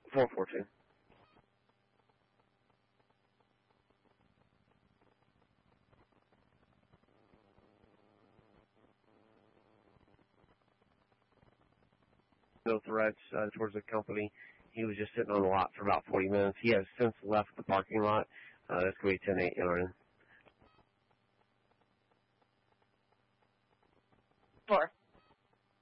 442. No threats towards the company. He was just sitting on the lot for about 40 minutes. He has since left the parking lot. That's going to be 10-8 running. 4.